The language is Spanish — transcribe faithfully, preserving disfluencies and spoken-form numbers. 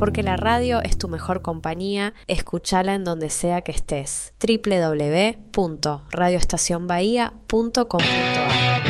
porque la radio es tu mejor compañía. Escúchala en donde sea que estés. doble u doble u doble u punto radio estación bahía punto com.